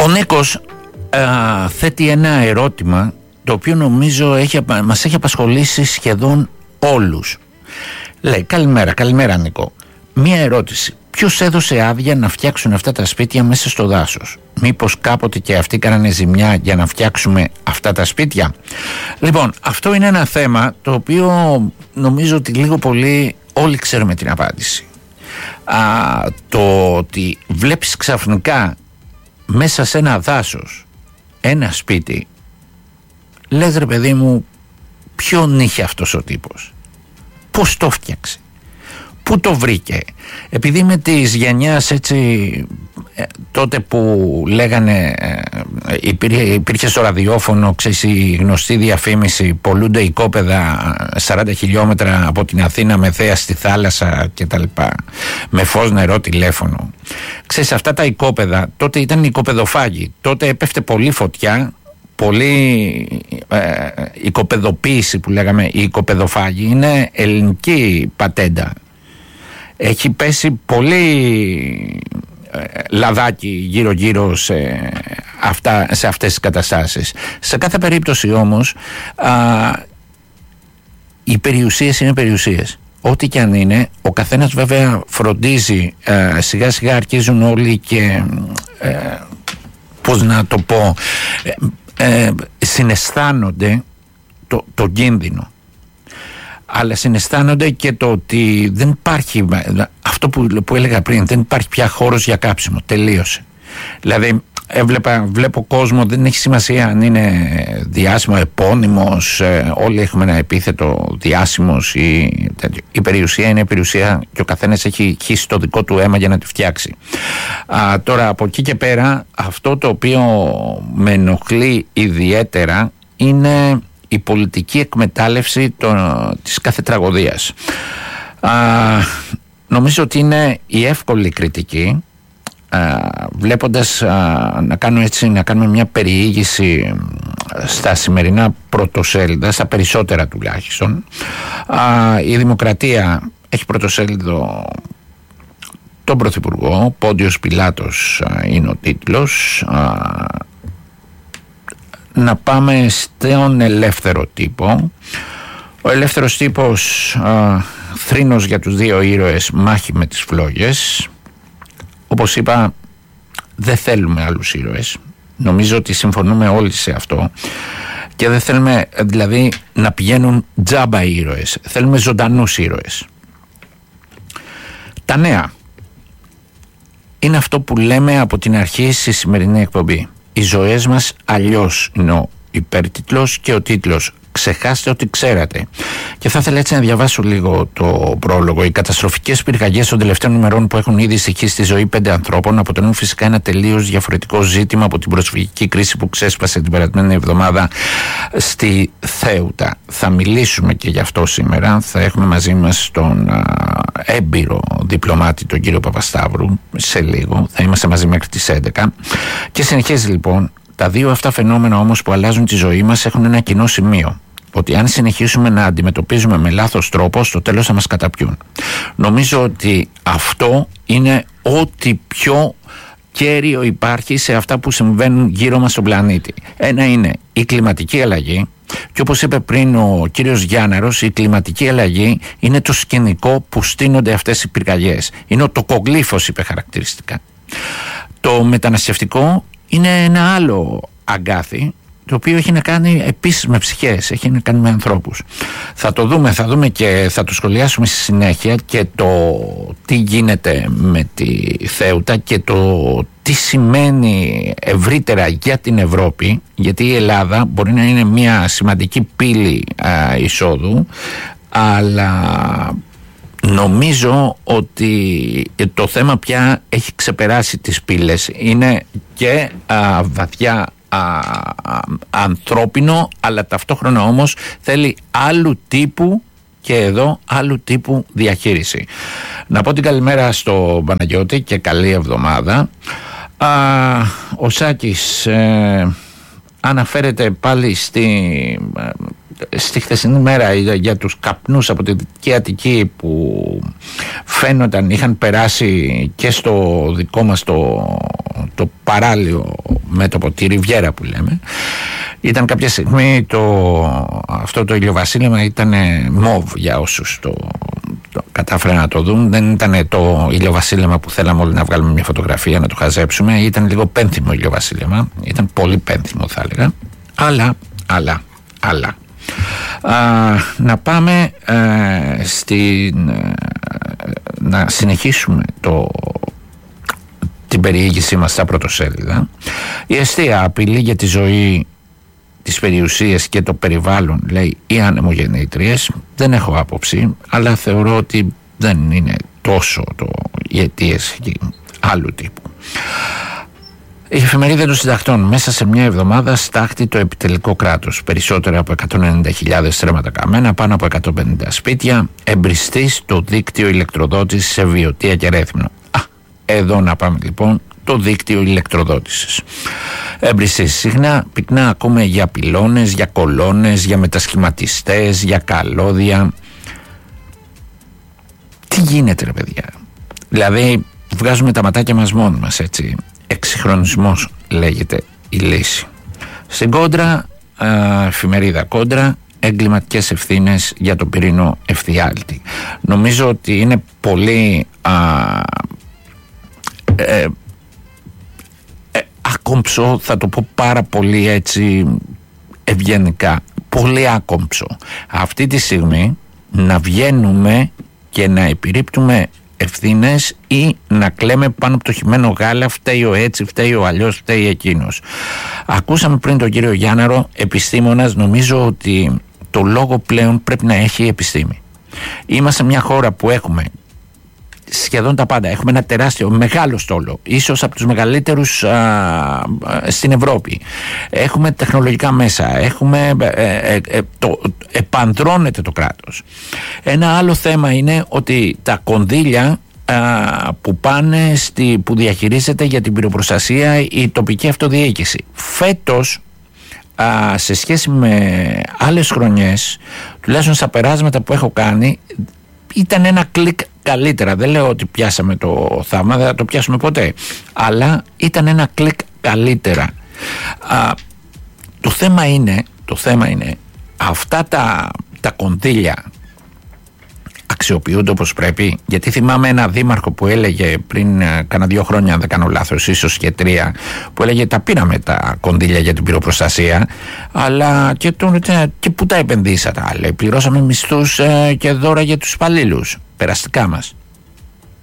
Νίκος θέτει ένα ερώτημα το οποίο νομίζω μας έχει απασχολήσει σχεδόν όλους. Λέει: καλημέρα Νίκο. Μία ερώτηση. Ποιος έδωσε άδεια να φτιάξουν αυτά τα σπίτια μέσα στο δάσος? Μήπως κάποτε και αυτοί κάνανε ζημιά για να φτιάξουμε αυτά τα σπίτια? Λοιπόν, αυτό είναι ένα θέμα το οποίο νομίζω ότι λίγο πολύ όλοι ξέρουμε την απάντηση. Το ότι βλέπεις ξαφνικά μέσα σε ένα δάσος ένα σπίτι, λες ρε παιδί μου, ποιον είχε αυτός ο τύπος, πώς το φτιάξε, πού το βρήκε? Επειδή είμαι της γενιάς έτσι, τότε που λέγανε υπήρχε στο ραδιόφωνο, ξέρεις, η γνωστή διαφήμιση, πολλούνται οικόπεδα 40 χιλιόμετρα από την Αθήνα με θέα στη θάλασσα και τα λοιπά, με φως, νερό, τηλέφωνο. Ξέρεις, αυτά τα οικόπεδα τότε ήταν οικοπεδοφάγοι, τότε έπεφτε πολύ φωτιά, πολύ οικοπεδοποίηση που λέγαμε. Η οικοπεδοφάγη είναι ελληνική πατέντα. Έχει πέσει πολύ λαδάκι γύρω-γύρω σε αυτές τις καταστάσεις. Σε κάθε περίπτωση όμως οι περιουσίες είναι περιουσίες. Ό,τι και αν είναι, ο καθένας βέβαια φροντίζει, σιγά σιγά αρχίζουν όλοι και πώς να το πω, συναισθάνονται το κίνδυνο, αλλά συναισθάνονται και το ότι δεν υπάρχει αυτό που έλεγα πριν, δεν υπάρχει πια χώρος για κάψιμο, τελείωσε. Δηλαδή βλέπω κόσμο, δεν έχει σημασία αν είναι διάσημο, επώνυμος, όλοι έχουμε ένα επίθετο, διάσημος ή τέτοιο. Η περιουσία είναι η περιουσία και ο καθένας έχει χύσει το δικό του αίμα για να τη φτιάξει. Τώρα από εκεί και πέρα, αυτό το οποίο με ενοχλεί ιδιαίτερα είναι η πολιτική εκμετάλλευση της κάθε τραγωδίας. Νομίζω ότι είναι η εύκολη κριτική, βλέποντας να κάνουμε μια περιήγηση στα σημερινά πρωτοσέλιδα, στα περισσότερα τουλάχιστον. Η Δημοκρατία έχει πρωτοσέλιδο τον Πρωθυπουργό, Πόντιος Πιλάτος είναι ο τίτλος. Να πάμε στον Ελεύθερο Τύπο. Ο Ελεύθερος Τύπος, θρήνος για τους δύο ήρωες, μάχη με τις φλόγες. Όπως είπα, δεν θέλουμε άλλους ήρωες. Νομίζω ότι συμφωνούμε όλοι σε αυτό. Και δεν θέλουμε δηλαδή να πηγαίνουν τζάμπα ήρωες. Θέλουμε ζωντανούς ήρωες. Τα νέα είναι αυτό που λέμε από την αρχή στη σημερινή εκπομπή. Οι ζωές μας αλλιώς είναι ο υπέρτιτλος και ο τίτλος. Ξεχάστε ότι ξέρατε. Και θα ήθελα έτσι να διαβάσω λίγο το πρόλογο. Οι καταστροφικές πυρκαγιές των τελευταίων ημερών που έχουν ήδη στοιχήσει στη ζωή 5 ανθρώπων αποτελούν φυσικά ένα τελείως διαφορετικό ζήτημα από την προσφυγική κρίση που ξέσπασε την περασμένη εβδομάδα στη Θέουτα. Θα μιλήσουμε και γι' αυτό σήμερα. Θα έχουμε μαζί μας τον έμπειρο διπλωμάτη, τον κύριο Παπασταύρου, σε λίγο. Θα είμαστε μαζί μέχρι τις 11. Και συνεχίζει λοιπόν. Τα δύο αυτά φαινόμενα όμως που αλλάζουν τη ζωή μας έχουν ένα κοινό σημείο. Ότι αν συνεχίσουμε να αντιμετωπίζουμε με λάθος τρόπο, στο τέλος θα μας καταπιούν. Νομίζω ότι αυτό είναι ό,τι πιο κέριο υπάρχει σε αυτά που συμβαίνουν γύρω μας στον πλανήτη. Ένα είναι η κλιματική αλλαγή. Και όπως είπε πριν ο κύριος Γιάνναρος, η κλιματική αλλαγή είναι το σκηνικό που στείνονται αυτές οι πυρκαγιές. Είναι ο τοκογλύφος, είπε χαρακτηριστικά. Το μεταναστευτικό είναι ένα άλλο αγκάθι, το οποίο έχει να κάνει επίσης με ψυχές, έχει να κάνει με ανθρώπους. Θα το δούμε και θα το σχολιάσουμε στη συνέχεια, και το τι γίνεται με τη Θέουτα και το τι σημαίνει ευρύτερα για την Ευρώπη, γιατί η Ελλάδα μπορεί να είναι μια σημαντική πύλη εισόδου, αλλά νομίζω ότι το θέμα πια έχει ξεπεράσει τις πύλες. Είναι και βαθιά ανθρώπινο, αλλά ταυτόχρονα όμως θέλει άλλου τύπου, και εδώ άλλου τύπου διαχείριση. Να πω την καλημέρα στο Παναγιώτη και καλή εβδομάδα. Ο Σάκης αναφέρεται πάλι στη χθεσινή μέρα για τους καπνούς από τη Δυτική Αττική που φαίνονταν είχαν περάσει και στο δικό μας το παράλιο μέτωπο, τη Ριβιέρα που λέμε. Ήταν κάποια στιγμή αυτό το ηλιοβασίλεμα ήταν μοβ για όσους το κατάφεραν να το δουν. Δεν ήταν το ηλιοβασίλεμα που θέλαμε όλοι να βγάλουμε μια φωτογραφία, να το χαζέψουμε. Ήταν λίγο πένθυμο ηλιοβασίλεμα. Ήταν πολύ πένθυμο θα έλεγα. Αλλά να πάμε να συνεχίσουμε την περιήγησή μας στα πρωτοσέλιδα. Η εστία απειλή για τη ζωή, τις περιουσίες και το περιβάλλον, λέει, οι ανεμογεννήτριες. Δεν έχω άποψη, αλλά θεωρώ ότι δεν είναι τόσο οι αιτίες άλλου τύπου. Η εφημερίδα των συντακτών: μέσα σε μια εβδομάδα στάχτη το επιτελικό κράτος. Περισσότερα από 190.000 στρέμματα καμένα, πάνω από 150 σπίτια, εμπριστής το δίκτυο ηλεκτροδότησης σε Βιωτία και Ρέθυμνο. Εδώ να πάμε λοιπόν, το δίκτυο ηλεκτροδότησης. Εμπριστής. Συχνά πυκνά ακούμε για πυλώνες, για κολόνες, για μετασχηματιστές, για καλώδια. Τι γίνεται ρε παιδιά? Δηλαδή βγάζουμε τα ματάκια μας μόνοι μας, έτσι. Εξυγχρονισμός λέγεται η λύση. Στην Κόντρα, εφημερίδα Κόντρα, εγκληματικές ευθύνες για τον πυρηνό εφιάλτη. Νομίζω ότι είναι πολύ άκομψο, θα το πω πάρα πολύ έτσι ευγενικά, πολύ άκομψο αυτή τη στιγμή να βγαίνουμε και να επιρρύπτουμε ευθύνες ή να κλαίμε πάνω από το χυμένο γάλα, φταίει ο έτσι, φταίει ο αλλιώς, φταίει εκείνος. Ακούσαμε πριν τον κύριο Γιάνναρο, επιστήμονας. Νομίζω ότι το λόγο πλέον πρέπει να έχει η επιστήμη. Είμαστε μια χώρα που έχουμε σχεδόν τα πάντα. Έχουμε ένα τεράστιο, μεγάλο στόλο, ίσως από τους μεγαλύτερους στην Ευρώπη. Έχουμε τεχνολογικά μέσα, επανδρώνεται το κράτος. Ένα άλλο θέμα είναι ότι τα κονδύλια που πάνε που διαχειρίζεται για την πυροπροστασία η τοπική αυτοδιοίκηση. Φέτος, σε σχέση με άλλες χρονιές, τουλάχιστον στα περάσματα που έχω κάνει, ήταν ένα κλικ καλύτερα. Δεν λέω ότι πιάσαμε το θαύμα, δεν θα το πιάσουμε ποτέ, αλλά ήταν ένα κλικ καλύτερα. Το θέμα είναι αυτά τα κονδύλια αξιοποιούνται όπως πρέπει? Γιατί θυμάμαι ένα δήμαρχο που έλεγε πριν κάνα 2 χρόνια, αν δεν κάνω λάθος, ίσως και 3, που έλεγε τα πήραμε τα κονδύλια για την πυροπροστασία, αλλά και πού τα επενδύσατε? Λέει, πληρώσαμε μισθούς και δώρα για τους υπαλλήλους, περαστικά μας.